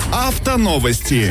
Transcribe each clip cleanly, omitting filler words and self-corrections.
Автоновости.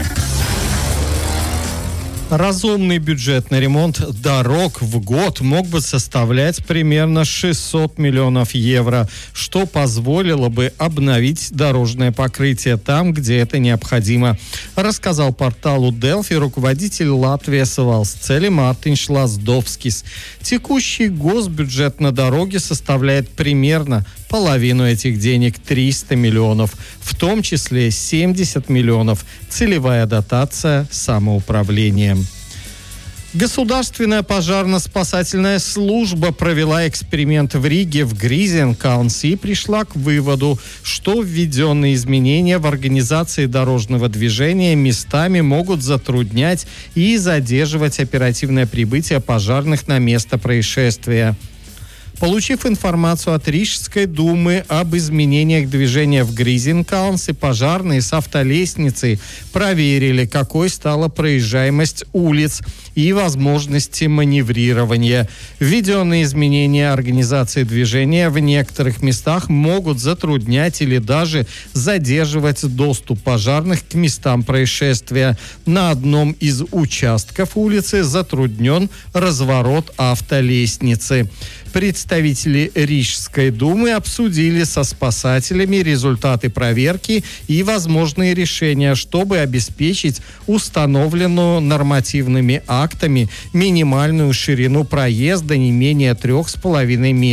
Разумный бюджет на ремонт дорог в год мог бы составлять примерно 600 миллионов евро, что позволило бы обновить дорожное покрытие там, где это необходимо, рассказал порталу Delfi руководитель Латвии Valsts Мартинš Лаздовскис. Текущий госбюджет на дороги составляет примерно половину этих денег, 300 миллионов, в том числе 70 миллионов целевая дотация самоуправления. Государственная пожарно-спасательная служба провела эксперимент в Риге в Гризенкаунсе и пришла к выводу, что введенные изменения в организации дорожного движения местами могут затруднять и задерживать оперативное прибытие пожарных на место происшествия. Получив информацию от Рижской думы об изменениях движения в Гризенкаунсе, пожарные с автолестницей проверили, какой стала проезжаемость улиц и возможности маневрирования. Введенные изменения организации движения в некоторых местах могут затруднять или даже задерживать доступ пожарных к местам происшествия. На одном из участков улицы затруднен разворот автолестницы. Представители Рижской думы обсудили со спасателями результаты проверки и возможные решения, чтобы обеспечить установленную нормативными актами минимальную ширину проезда не менее 3,5 метров.